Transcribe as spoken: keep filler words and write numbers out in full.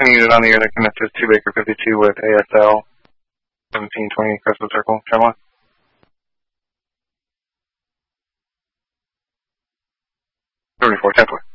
sending unit on the air that connected to Baker fifty-two with A S L seventeen twenty Crestwood Circle. Channel one. thirty-four, ten four.